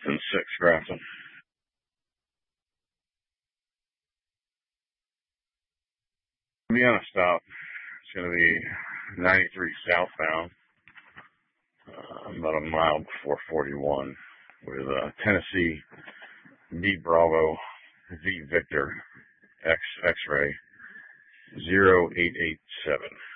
Hamilton 6, Grafton. To be on a stop, it's going to be 93 southbound, about a mile before 41, with Tennessee B Bravo V Victor X X-ray 0887.